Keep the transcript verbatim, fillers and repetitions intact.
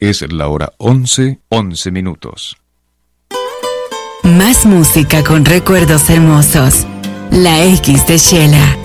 Es la hora once, once minutos. Más música con recuerdos hermosos. La X de Shela.